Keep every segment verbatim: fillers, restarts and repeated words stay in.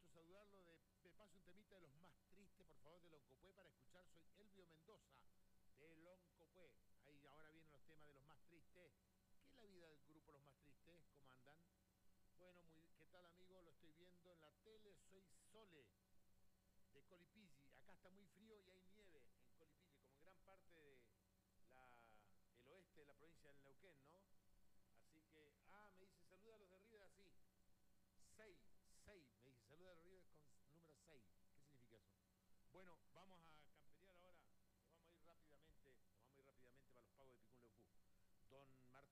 gusto saludarlo. De, me paso un temita de los más tristes, por favor, de Loncopué para escuchar. Soy Elvio Mendoza, de Loncopué. Ahí ahora vienen los temas de los más tristes. ¿Qué es la vida del grupo Los Más Tristes? ¿Cómo andan? Bueno, muy, ¿qué tal, amigo? Lo estoy viendo en la tele. Soy Sole, de Colipilli. Acá está muy frío y hay nieve en Colipilli, como en gran parte de la, el oeste de la provincia del Neuquén, ¿no? Así que, ah, me dice, saluda a los de River así. seis, seis, me dice, saluda a los River con número seis. ¿Qué significa eso? Bueno, vamos a camperiar ahora. Nos vamos a ir rápidamente, nos vamos a ir rápidamente para los pagos de Picún Leufú. Don Mar...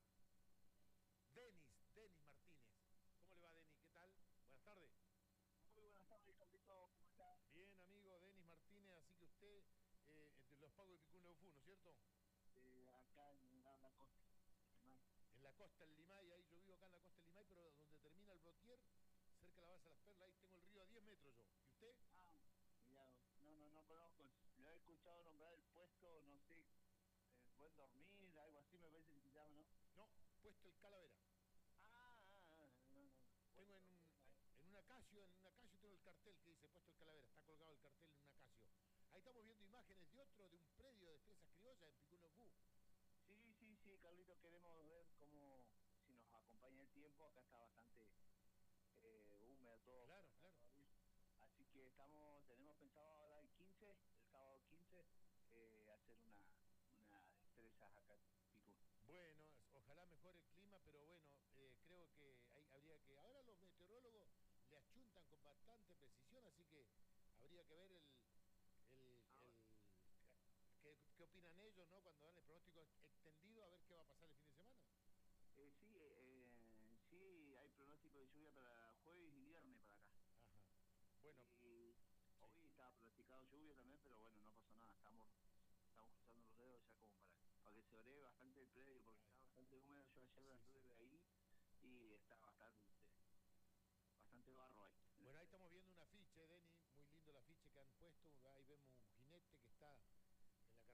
Denis, Denis Martínez. ¿Cómo le va, Denis? ¿Qué tal? Buenas tardes. Muy buenas tardes, Carlito, ¿cómo está? Bien, amigo, Denis Martínez, así que usted, eh, entre los pagos de Picún Leufú, ¿no es cierto? Eh, acá en la, la costa. En la costa del Limay, ahí yo vivo acá en la costa del Limay, pero donde termina el Blotier, cerca de la base de las Perlas, ahí tengo el río a diez metros yo. ¿Y usted? Ah, mira, no, no, no conozco. Lo he escuchado nombrar el puesto, no sé, eh, Buen Dormir, algo así me parece que se llama, ¿no? No, puesto el Calavera. Ah, ah, ah, no, no, Tengo Buen en Dormir, un, ahí. en un acacio, en un acacio tengo el cartel que dice puesto el Calavera, está colgado el cartel en un acacio. Ahí estamos viendo imágenes de otro, de un predio de Destrezas Criollas en Picún Leufú. Sí, sí, sí, Carlito, queremos ver cómo, si nos acompaña el tiempo, acá está bastante eh, húmedo todo por Claro, acá claro. todavía. Así que estamos, tenemos pensado ahora el quince, el sábado quince, eh, hacer una, una destrezas acá en Picún. Bueno, ojalá mejore el clima, pero bueno, eh, creo que hay, habría que... Ahora los meteorólogos le achuntan con bastante precisión, así que habría que ver el... el, Ahora, el ¿qué, ¿Qué opinan ellos, no? Cuando dan el pronóstico extendido, a ver qué va a pasar el fin de semana. eh, sí, eh, sí, hay pronóstico de lluvia para jueves y viernes para acá. Ajá. Bueno, Y sí. hoy estaba pronosticado lluvia también, pero bueno, no pasó nada. Estamos, estamos cruzando los dedos ya como para, para que se ore bastante el predio, porque Ay, está bastante húmedo. Yo ayer sí, sí. anduve ahí y está bastante, bastante barro ahí en el Bueno, ahí predio. estamos viendo un afiche, Denny, muy lindo el afiche que han puesto. Ahí vemos un jinete que está